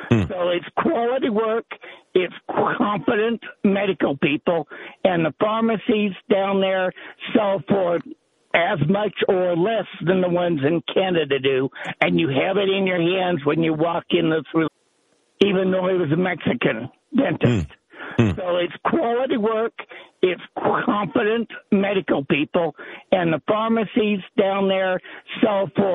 So it's quality work, it's competent medical people, and the pharmacies down there sell for as much or less than the ones in Canada do, and you have it in your hands when you walk in through, even though he was a Mexican dentist. So it's quality work, it's competent medical people, and the pharmacies down there sell for